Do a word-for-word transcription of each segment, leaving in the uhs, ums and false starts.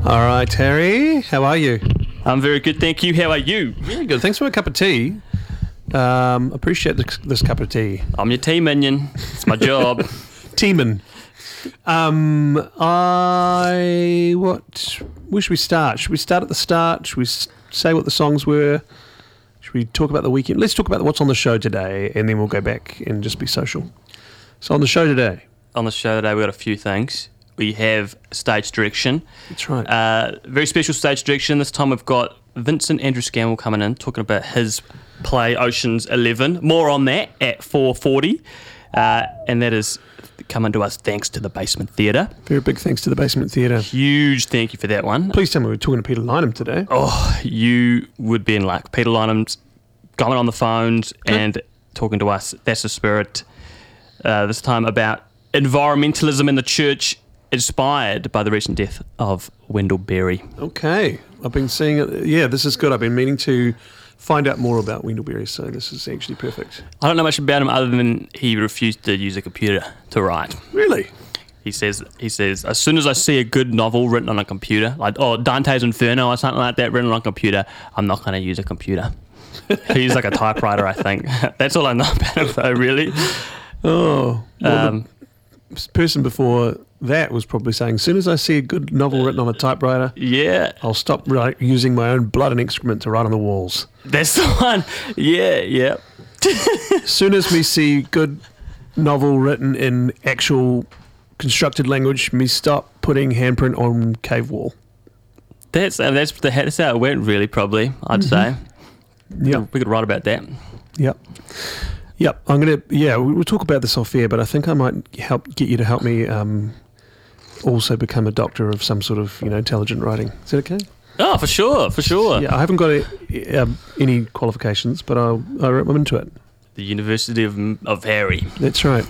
All right, Harry, how are you? I'm very good, thank you. How are you? Very good. Thanks for a cup of tea. Um, appreciate this, this cup of tea. I'm your tea minion. It's my job. Teeman. Um, I what? Where should we start? Should we start at the start? Should we s- say what the songs were? Should we talk about the weekend? Let's talk about what's on the show today, and then we'll go back and just be social. So on the show today. On the show today, we've got a few things. We have stage direction. That's right. Uh, very special stage direction. This time we've got Vincent Andrew Scammell coming in, talking about his play Ocean's Eleven. More on that at four forty. Uh, and that is coming to us thanks to the Basement Theatre. Very big thanks to the Basement Theatre. Huge thank you for that one. Please tell me we're talking to Peter Lynham today. Oh, you would be in luck. Peter Lynham's going on the phones Okay. and talking to us. That's the spirit. Uh, this time about environmentalism in the church, inspired by the recent death of Wendell Berry. Okay. I've been seeing it. Yeah, this is good. I've been meaning to find out more about Wendell Berry, so this is actually perfect. I don't know much about him other than he refused to use a computer to write. Really? He says, he says, as soon as I see a good novel written on a computer, like oh Dante's Inferno or something like that written on a computer, I'm not going to use a computer. He's like a typewriter, I think. That's all I know about him, though, really. Oh. Well, Um, the person before that was probably saying, as soon as I see a good novel written on a typewriter, yeah, I'll stop write, using my own blood and excrement to write on the walls. that's the one. Yeah, yeah. As soon as we see good novel written in actual constructed language, me stop putting handprint on cave wall. That's uh, that's the that's how it went, really. Probably, I'd say. Yeah. We could write about that. Yep. Yep. I'm gonna. Yeah, we- we'll talk about this off air, but I think I might help get you to help me um, also become a doctor of some sort of you know intelligent writing. Is that okay? Oh, for sure, for sure. Yeah, I haven't got a, um, any qualifications, but I'll, I'm into it. The University of of Harry. That's right.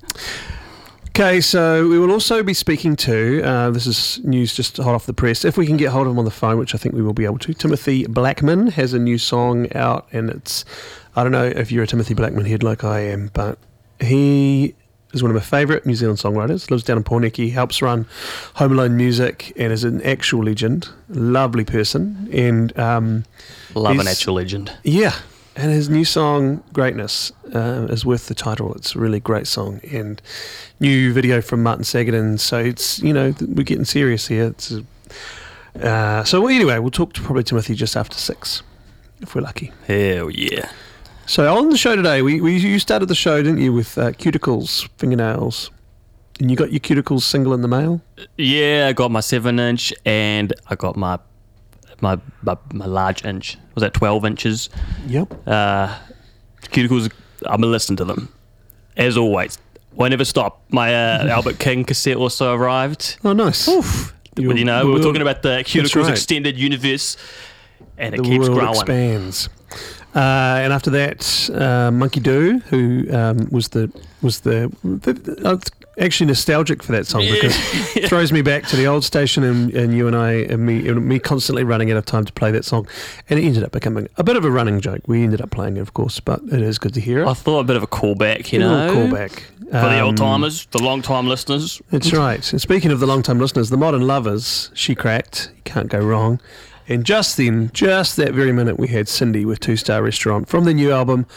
Okay, so we will also be speaking to, uh, this is news just hot off the press, if we can get hold of him on the phone, which I think we will be able to. Timothy Blackman has a new song out, and it's, I don't know if you're a Timothy Blackman head like I am, but he is one of my favourite New Zealand songwriters, lives down in Porniki, helps run Home Alone Music, and is an actual legend, lovely person, and um, Love an he's- actual legend. yeah, and his new song, Greatness, uh, is worth the title. It's a really great song. And new video from Martin Sagadan. So it's, you know, th- we're getting serious here. It's a, uh, so well, anyway, we'll talk to probably Timothy just after six, if we're lucky. Hell yeah. So on the show today, we, we you started the show, didn't you, with uh, cuticles, fingernails. And you got your cuticles single in the mail? Yeah, I got my seven inch and I got my my my, my large inch. Was that twelve inches? Yep. Uh, cuticles. I'm gonna listen to them as always. Won't ever stop. My uh, Albert King cassette also arrived. Oh, nice. Oof. You- you know, we were talking about the Cuticles right. extended universe, and it The keeps world growing. expands. Uh, and after that, uh, Monkey Doo, who um, was the was the, the, the uh, actually nostalgic for that song because it throws me back to the old station and, and you and I and me and me constantly running out of time to play that song, and it ended up becoming a bit of a running joke. We ended up playing it, of course, but it is good to hear it. I thought a bit of a callback, you A know, little callback for the Um, old timers, the long time listeners. That's right. And speaking of the long-time listeners, the Modern Lovers, She Cracked, you can't go wrong. And just then, just that very minute, we had Cindy with Two Star Restaurant from the new album.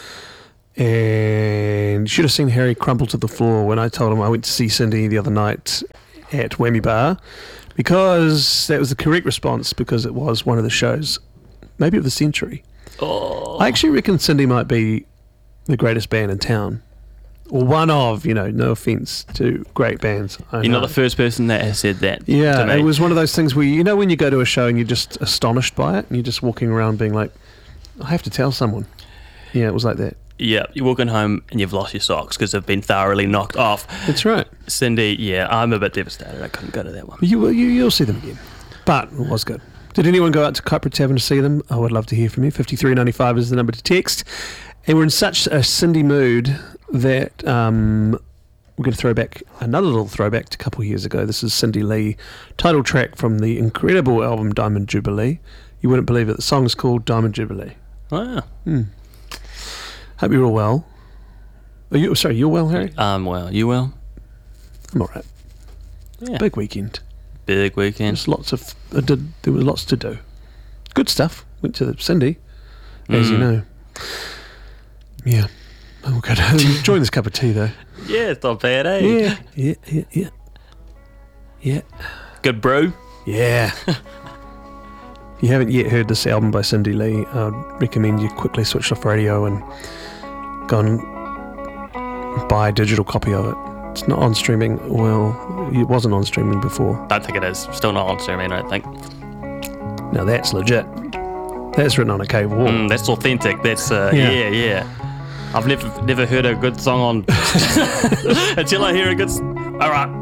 And you should have seen Harry crumple to the floor when I told him I went to see Cindy the other night at Whammy Bar, because that was the correct response, because it was one of the shows, maybe of the century. Oh, I actually reckon Cindy might be the greatest band in town. Or one of, you know, no offence to great bands. I you're know. not the first person that has said that. to Yeah, me. it was one of those things where, you know, when you go to a show and you're just astonished by it and you're just walking around being like, I have to tell someone. Yeah, it was like that. Yeah, you're walking home and you've lost your socks because they've been thoroughly knocked off. That's right. Cindy, yeah, I'm a bit devastated. I couldn't go to that one. But you, you, you'll see them again. But it was good. Did anyone go out to Kypra Tavern to see them? I would love to hear from you. fifty-three ninety-five is the number to text. And we're in such a Cindy mood that um, we're going to throw back another little throwback to a couple of years ago. This is Cindy Lee, title track from the incredible album Diamond Jubilee. You wouldn't believe it. The song's called Diamond Jubilee. Wow. Hmm. Hope you're all well. Are you, sorry, you're well, Harry? Um, well, you well? I'm all right. Yeah. Big weekend. big weekend. There's lots of I did. There was lots to do. Good stuff. Went to the Cindy, as Mm. you know. Yeah. Oh, good. Enjoying this cup of tea though. Yeah, it's not bad, eh? Yeah. Yeah. Yeah. Yeah. Yeah. Good brew. Yeah. If you haven't yet heard this album by Cindy Lee, I'd recommend you quickly switch off radio and go and buy a digital copy of it. It's not on streaming. Well, it wasn't on streaming before. Don't think it is. Still not on streaming, I don't think. Now that's legit. That's written on a cave wall. Mm, that's authentic. That's, uh, Yeah. yeah. yeah, I've never never heard a good song on until I hear a good... S- All right.